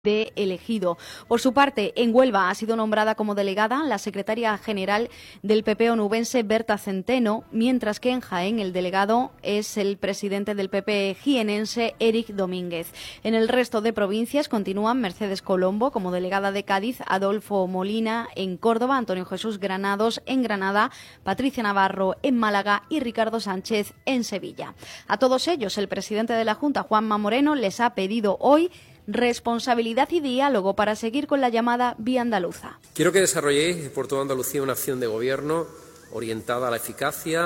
de elegido. Por su parte, en Huelva ha sido nombrada como delegada la secretaria general del PP onubense Berta Centeno, mientras que en Jaén el delegado es el presidente del PP jienense Eric Domínguez. En el resto de provincias continúan Mercedes Colombo como delegada de Cádiz, Adolfo Molina en Córdoba, Antonio Jesús Granados en Granada, Patricia Navarro en Málaga y Ricardo Sánchez en Sevilla. A todos ellos, el presidente de la Junta, Juanma Moreno, les ha pedido hoy responsabilidad y diálogo para seguir con la llamada vía andaluza. Quiero que desarrolléis por toda Andalucía una acción de gobierno orientada a la eficacia,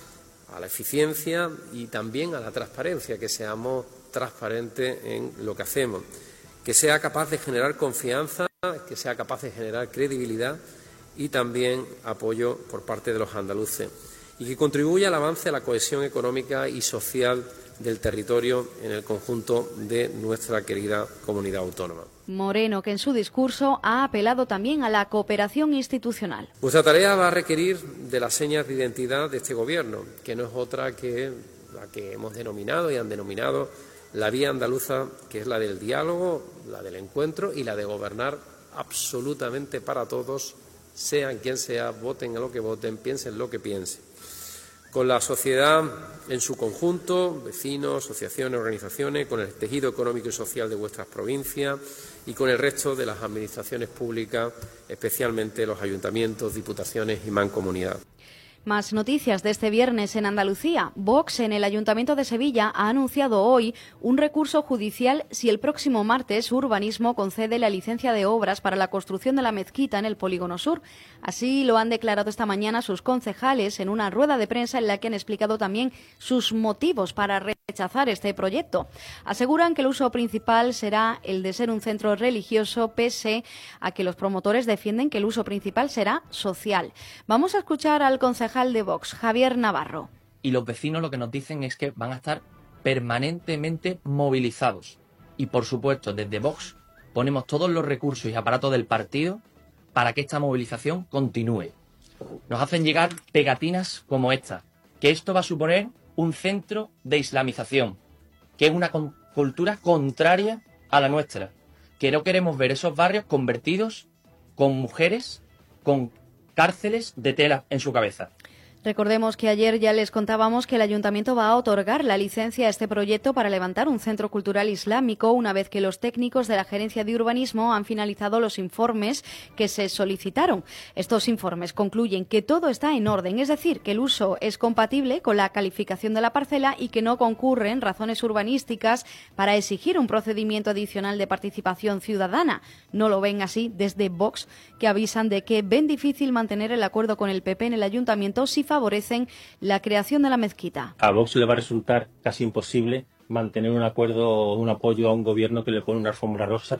a la eficiencia y también a la transparencia, que seamos transparentes en lo que hacemos, que sea capaz de generar confianza, que sea capaz de generar credibilidad y también apoyo por parte de los andaluces, y que contribuya al avance de la cohesión económica y social del territorio en el conjunto de nuestra querida comunidad autónoma. Moreno, que en su discurso ha apelado también a la cooperación institucional. Vuestra tarea va a requerir de las señas de identidad de este Gobierno, que no es otra que la que hemos denominado y han denominado la vía andaluza, que es la del diálogo, la del encuentro y la de gobernar absolutamente para todos, sean quien sea, voten a lo que voten, piensen lo que piensen. Con la sociedad en su conjunto, vecinos, asociaciones, organizaciones, con el tejido económico y social de vuestras provincias y con el resto de las administraciones públicas, especialmente los ayuntamientos, diputaciones y mancomunidad. Más noticias de este viernes en Andalucía. Vox en el Ayuntamiento de Sevilla ha anunciado hoy un recurso judicial si el próximo martes Urbanismo concede la licencia de obras para la construcción de la mezquita en el Polígono Sur. Así lo han declarado esta mañana sus concejales en una rueda de prensa en la que han explicado también sus motivos para rechazar este proyecto. Aseguran que el uso principal será el de ser un centro religioso, pese a que los promotores defienden que el uso principal será social. Vamos a escuchar al concejal de Vox, Javier Navarro. Y los vecinos lo que nos dicen es que van a estar permanentemente movilizados. Y por supuesto, desde Vox ponemos todos los recursos y aparatos del partido para que esta movilización continúe. Nos hacen llegar pegatinas como esta, que esto va a suponer un centro de islamización, que es una cultura contraria a la nuestra, que no queremos ver esos barrios convertidos con mujeres, con cárceles de tela en su cabeza. Recordemos que ayer ya les contábamos que el Ayuntamiento va a otorgar la licencia a este proyecto para levantar un centro cultural islámico una vez que los técnicos de la Gerencia de Urbanismo han finalizado los informes que se solicitaron. Estos informes concluyen que todo está en orden, es decir, que el uso es compatible con la calificación de la parcela y que no concurren razones urbanísticas para exigir un procedimiento adicional de participación ciudadana. No lo ven así desde Vox, que avisan de que ven difícil mantener el acuerdo con el PP en el Ayuntamiento si favorecen la creación de la mezquita. A Vox le va a resultar casi imposible mantener un acuerdo, un apoyo a un gobierno que le pone una alfombra roja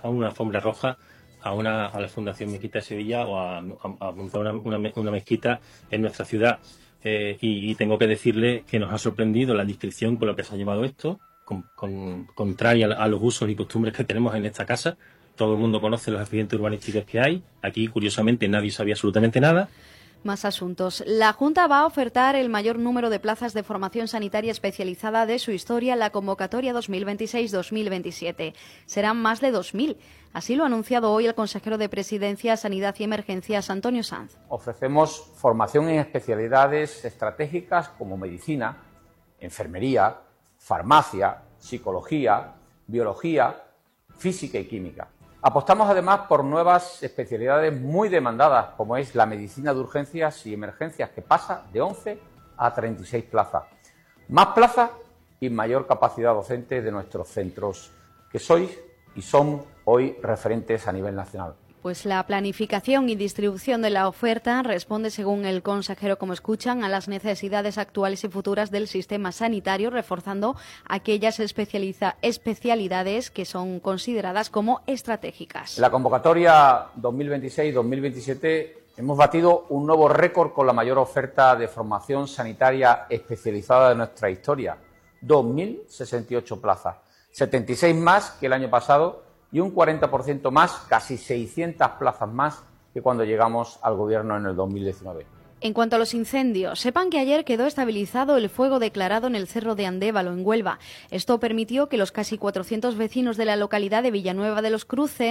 a la Fundación Mezquita de Sevilla o a montar una mezquita en nuestra ciudad. Y tengo que decirle que nos ha sorprendido la discreción con lo que se ha llevado esto, contraria a los usos y costumbres que tenemos en esta casa. Todo el mundo conoce los accidentes urbanísticos que hay. Aquí, curiosamente, nadie sabía absolutamente nada. Más asuntos. La Junta va a ofertar el mayor número de plazas de formación sanitaria especializada de su historia en la convocatoria 2026-2027. Serán más de 2.000. Así lo ha anunciado hoy el consejero de Presidencia, Sanidad y Emergencias, Antonio Sanz. Ofrecemos formación en especialidades estratégicas como medicina, enfermería, farmacia, psicología, biología, física y química. Apostamos además por nuevas especialidades muy demandadas, como es la medicina de urgencias y emergencias, que pasa de 11 a 36 plazas. Más plazas y mayor capacidad docente de nuestros centros, que sois y son hoy referentes a nivel nacional. Pues la planificación y distribución de la oferta responde, según el consejero, como escuchan, a las necesidades actuales y futuras del sistema sanitario, reforzando aquellas especialidades que son consideradas como estratégicas. En la convocatoria 2026-2027 hemos batido un nuevo récord con la mayor oferta de formación sanitaria especializada de nuestra historia, 2.068 plazas, 76 más que el año pasado, y un 40% más, casi 600 plazas más que cuando llegamos al Gobierno en el 2019. En cuanto a los incendios, sepan que ayer quedó estabilizado el fuego declarado en el Cerro de Andévalo, en Huelva. Esto permitió que los casi 400 vecinos de la localidad de Villanueva de los Cruces